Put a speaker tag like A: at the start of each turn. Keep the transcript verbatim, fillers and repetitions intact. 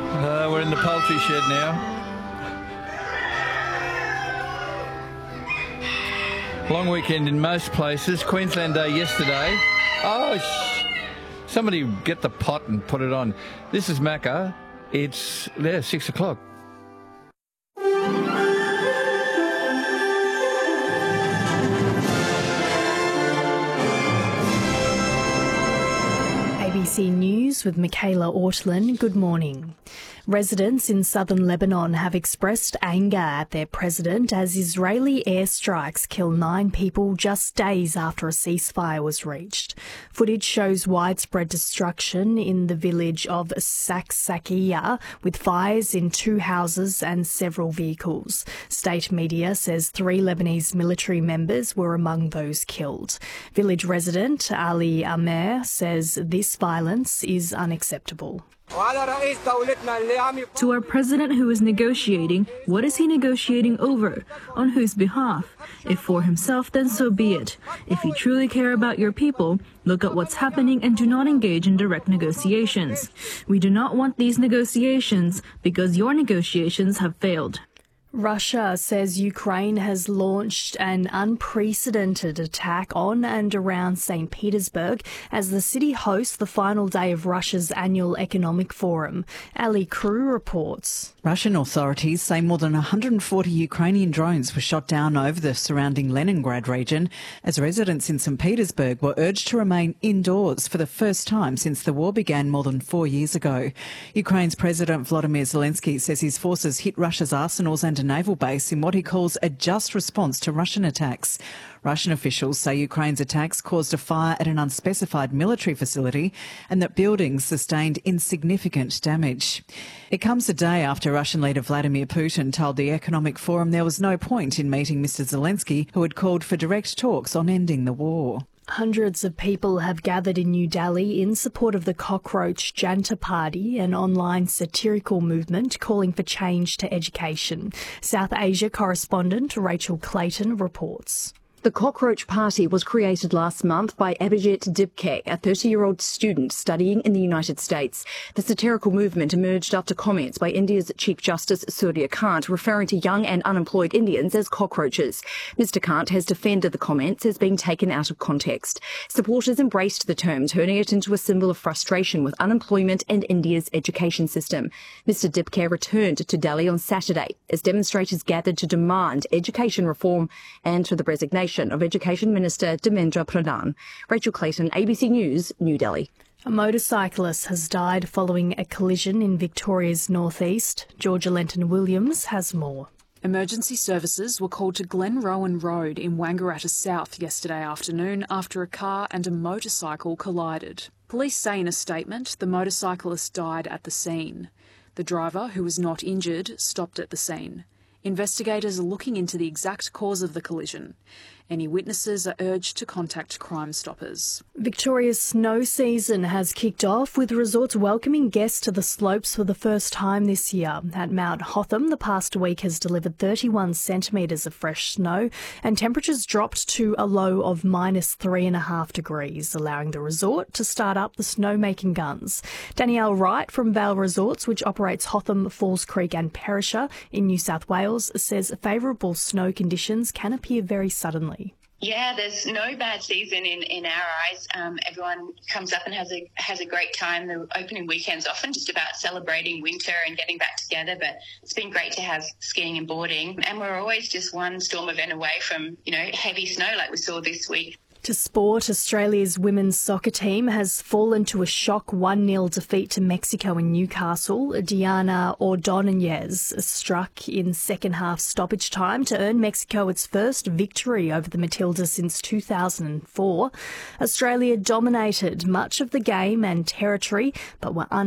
A: Uh, we're in the poultry shed now. Long weekend in most places. Queensland Day yesterday. Oh, sh- somebody get the pot and put it on. This is Macca. It's yeah, six o'clock.
B: A B C News with Michaela Ortlin. Good morning. Residents in southern Lebanon have expressed anger at their president as Israeli airstrikes kill nine people just days after a ceasefire was reached. Footage shows widespread destruction in the village of Saksakiya, with fires in two houses and several vehicles. State media says three Lebanese military members were among those killed. Village resident Ali Amer says this violence is unacceptable.
C: To our president who is negotiating, what is he negotiating over? On whose behalf? If for himself, then so be it. If you truly care about your people, look at what's happening and do not engage in direct negotiations. We do not want these negotiations because your negotiations have failed.
B: Russia says Ukraine has launched an unprecedented attack on and around Saint Petersburg as the city hosts the final day of Russia's annual economic forum. Ali Crew reports.
D: Russian authorities say more than one hundred forty Ukrainian drones were shot down over the surrounding Leningrad region as residents in Saint Petersburg were urged to remain indoors for the first time since the war began more than four years ago. Ukraine's President Volodymyr Zelensky says his forces hit Russia's arsenals and a naval base in what he calls a just response to Russian attacks. Russian officials say Ukraine's attacks caused a fire at an unspecified military facility and that buildings sustained insignificant damage. It comes a day after Russian leader Vladimir Putin told the Economic Forum there was no point in meeting Mister Zelensky, who had called for direct talks on ending the war.
B: Hundreds of people have gathered in New Delhi in support of the Cockroach Janta Party, an online satirical movement calling for change to education. South Asia correspondent Rachel Clayton reports.
E: The Cockroach Party was created last month by Abhijit Dibke, a thirty-year-old student studying in the United States. The satirical movement emerged after comments by India's Chief Justice Surya Kant referring to young and unemployed Indians as cockroaches. Mister Kant has defended the comments as being taken out of context. Supporters embraced the term, turning it into a symbol of frustration with unemployment and India's education system. Mister Dibke returned to Delhi on Saturday as demonstrators gathered to demand education reform and for the resignation of Education Minister Dharmendra Pradhan. Rachel Clayton, A B C News, New Delhi.
B: A motorcyclist has died following a collision in Victoria's northeast. Georgia Lenton Williams has more.
F: Emergency services were called to Glen Rowan Road in Wangaratta South yesterday afternoon after a car and a motorcycle collided. Police say in a statement the motorcyclist died at the scene. The driver, who was not injured, stopped at the scene. Investigators are looking into the exact cause of the collision. Any witnesses are urged to contact Crime Stoppers.
B: Victoria's snow season has kicked off, with resorts welcoming guests to the slopes for the first time this year. At Mount Hotham, the past week has delivered thirty-one centimetres of fresh snow, and temperatures dropped to a low of minus three and a half degrees, allowing the resort to start up the snowmaking guns. Danielle Wright from Vale Resorts, which operates Hotham, Falls Creek and Perisher in New South Wales, says favourable snow conditions can appear very suddenly.
G: Yeah, there's no bad season in, in our eyes. Um, everyone comes up and has a has a great time. The opening weekend's often just about celebrating winter and getting back together, but it's been great to have skiing and boarding. And we're always just one storm event away from, you know, heavy snow like we saw this week.
B: To sport, Australia's women's soccer team has fallen to a shock one nil defeat to Mexico in Newcastle. Diana Ordonez struck in second half stoppage time to earn Mexico its first victory over the Matildas since two thousand four. Australia dominated much of the game and territory, but were unable